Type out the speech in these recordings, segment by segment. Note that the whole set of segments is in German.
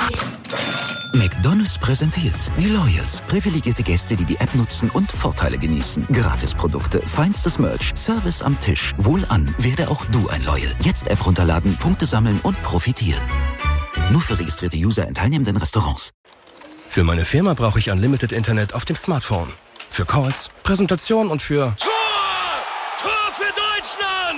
McDonald's präsentiert die Loyals. Privilegierte Gäste, die die App nutzen und Vorteile genießen. Gratisprodukte, feinstes Merch, Service am Tisch. Wohlan, werde auch du ein Loyal. Jetzt App runterladen, Punkte sammeln und profitieren. Nur für registrierte User in teilnehmenden Restaurants. Für meine Firma brauche ich Unlimited Internet auf dem Smartphone. Für Calls, Präsentation und für... Tor für Deutschland!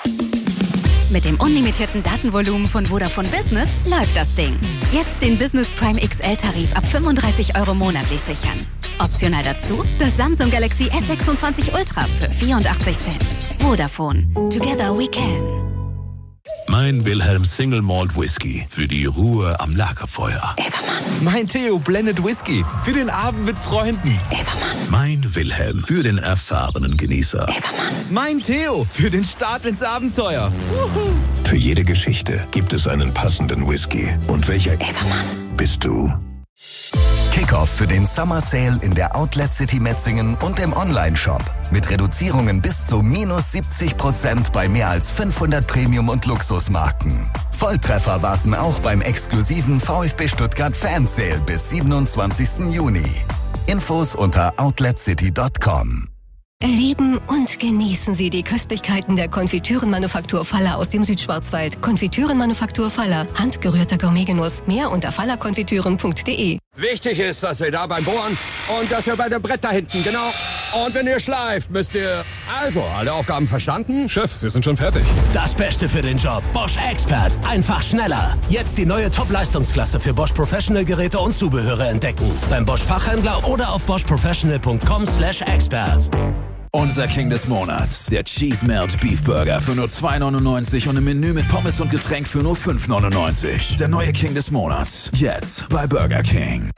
Mit dem unlimitierten Datenvolumen von Vodafone Business läuft das Ding. Jetzt den Business Prime XL-Tarif ab 35 € monatlich sichern. Optional dazu das Samsung Galaxy S26 Ultra für 84 Cent. Vodafone. Together we can. Mein Wilhelm Single Malt Whisky für die Ruhe am Lagerfeuer. Evermann. Mein Theo Blended Whisky für den Abend mit Freunden. Evermann. Mein Wilhelm für den erfahrenen Genießer. Evermann. Mein Theo für den Start ins Abenteuer. Wuhu. Für jede Geschichte gibt es einen passenden Whisky. Und welcher Evermann bist du? Kickoff für den Summer Sale in der Outlet City Metzingen und im Online-Shop. Mit Reduzierungen bis zu -70% bei mehr als 500 Premium- und Luxusmarken. Volltreffer warten auch beim exklusiven VfB Stuttgart Fan Sale bis 27. Juni. Infos unter outletcity.com. Erleben und genießen Sie die Köstlichkeiten der Konfitürenmanufaktur Faller aus dem Südschwarzwald. Konfitürenmanufaktur Faller. Handgerührter Gourmetgenuss. Mehr unter fallerkonfitüren.de. Wichtig ist, dass ihr da beim Bohren und dass ihr bei dem Brett da hinten, genau. Und wenn ihr schleift, müsst ihr... Also, alle Aufgaben verstanden? Chef, wir sind schon fertig. Das Beste für den Job. Bosch Expert. Einfach schneller. Jetzt die neue Top-Leistungsklasse für Bosch Professional-Geräte und Zubehöre entdecken. Beim Bosch Fachhändler oder auf boschprofessional.com/expert. Unser King des Monats, der Cheese Melt Beef Burger für nur 2,99 und im Menü mit Pommes und Getränk für nur 5,99. Der neue King des Monats, jetzt bei Burger King.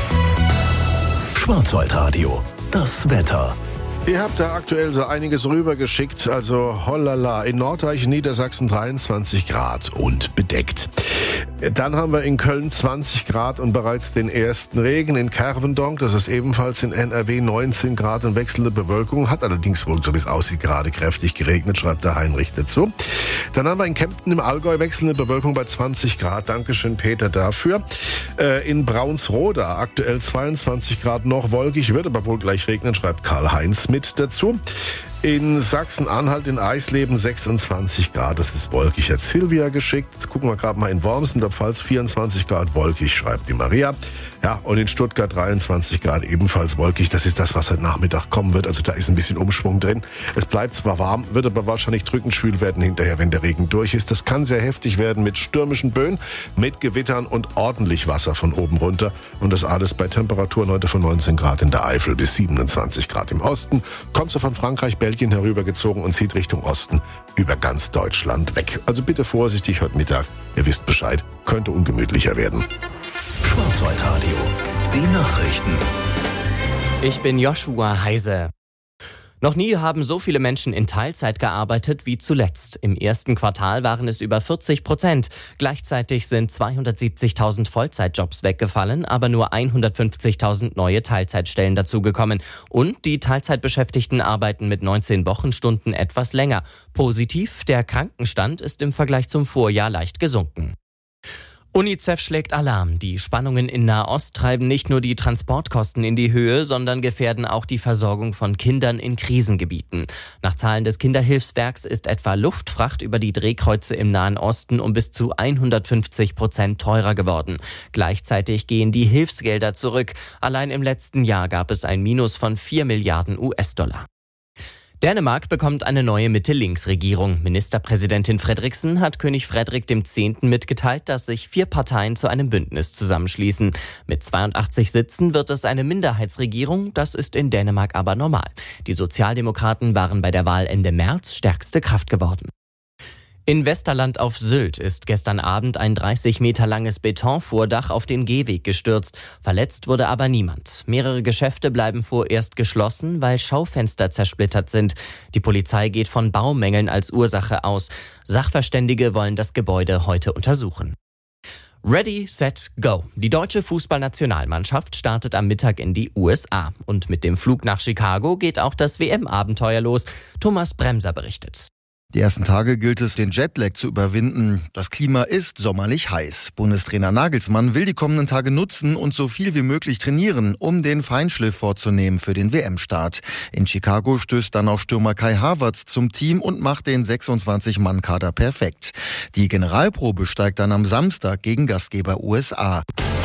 Schwarzwaldradio, das Wetter. Ihr habt da aktuell so einiges rübergeschickt, also hollala, in Norddeich, Niedersachsen 23 Grad und bedeckt. Dann haben wir in Köln 20 Grad und bereits den ersten Regen. In Kervendonk, das ist ebenfalls in NRW, 19 Grad und wechselnde Bewölkung. Hat allerdings wohl, so wie es aussieht, gerade kräftig geregnet, schreibt der Heinrich dazu. Dann haben wir in Kempten im Allgäu wechselnde Bewölkung bei 20 Grad. Dankeschön, Peter, dafür. In Braunsroda aktuell 22 Grad, noch wolkig, wird aber wohl gleich regnen, schreibt Karl-Heinz mit dazu. In Sachsen-Anhalt in Eisleben 26 Grad, das ist wolkig, hat Silvia geschickt. Jetzt gucken wir gerade mal in Worms in der Pfalz, 24 Grad wolkig, schreibt die Maria. Ja, und in Stuttgart 23 Grad ebenfalls wolkig. Das ist das, was heute Nachmittag kommen wird. Also da ist ein bisschen Umschwung drin. Es bleibt zwar warm, wird aber wahrscheinlich drückend schwül werden hinterher, wenn der Regen durch ist. Das kann sehr heftig werden mit stürmischen Böen, mit Gewittern und ordentlich Wasser von oben runter. Und das alles bei Temperaturen heute von 19 Grad in der Eifel bis 27 Grad im Osten. Kommt so von Frankreich, Belgien herübergezogen und zieht Richtung Osten über ganz Deutschland weg. Also bitte vorsichtig heute Mittag. Ihr wisst Bescheid, könnte ungemütlicher werden. Schwarzwaldradio, die Nachrichten. Ich bin Joshua Heise. Noch nie haben so viele Menschen in Teilzeit gearbeitet wie zuletzt. Im ersten Quartal waren es über 40%. Gleichzeitig sind 270.000 Vollzeitjobs weggefallen, aber nur 150.000 neue Teilzeitstellen dazugekommen. Und die Teilzeitbeschäftigten arbeiten mit 19 Wochenstunden etwas länger. Positiv, der Krankenstand ist im Vergleich zum Vorjahr leicht gesunken. UNICEF schlägt Alarm. Die Spannungen in Nahost treiben nicht nur die Transportkosten in die Höhe, sondern gefährden auch die Versorgung von Kindern in Krisengebieten. Nach Zahlen des Kinderhilfswerks ist etwa Luftfracht über die Drehkreuze im Nahen Osten um bis zu 150% teurer geworden. Gleichzeitig gehen die Hilfsgelder zurück. Allein im letzten Jahr gab es ein Minus von 4 Milliarden US-Dollar. Dänemark bekommt eine neue Mitte-Links-Regierung. Ministerpräsidentin Frederiksen hat König Frederik X. mitgeteilt, dass sich 4 Parteien zu einem Bündnis zusammenschließen. Mit 82 Sitzen wird es eine Minderheitsregierung, das ist in Dänemark aber normal. Die Sozialdemokraten waren bei der Wahl Ende März stärkste Kraft geworden. In Westerland auf Sylt ist gestern Abend ein 30 Meter langes Betonvordach auf den Gehweg gestürzt. Verletzt wurde aber niemand. Mehrere Geschäfte bleiben vorerst geschlossen, weil Schaufenster zersplittert sind. Die Polizei geht von Baumängeln als Ursache aus. Sachverständige wollen das Gebäude heute untersuchen. Ready, set, go. Die deutsche Fußballnationalmannschaft startet am Mittag in die USA. Und mit dem Flug nach Chicago geht auch das WM-Abenteuer los. Thomas Bremser berichtet. Die ersten Tage gilt es, den Jetlag zu überwinden. Das Klima ist sommerlich heiß. Bundestrainer Nagelsmann will die kommenden Tage nutzen und so viel wie möglich trainieren, um den Feinschliff vorzunehmen für den WM-Start. In Chicago stößt dann auch Stürmer Kai Havertz zum Team und macht den 26-Mann-Kader perfekt. Die Generalprobe steigt dann am Samstag gegen Gastgeber USA.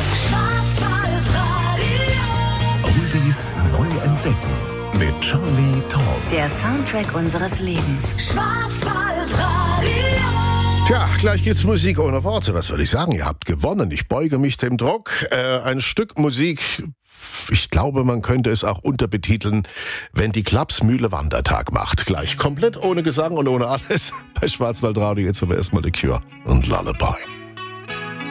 Oldies neu entdecken mit Charlie Tom. Der Soundtrack unseres Lebens. Tja, gleich geht's Musik ohne Worte. Was soll ich sagen? Ihr habt gewonnen. Ich beuge mich dem Druck. Ein Stück Musik, ich glaube, man könnte es auch unterbetiteln, wenn die Klapsmühle Wandertag macht. Gleich komplett ohne Gesang und ohne alles. Bei Schwarzwaldradio jetzt aber erstmal The Cure und Lullaby.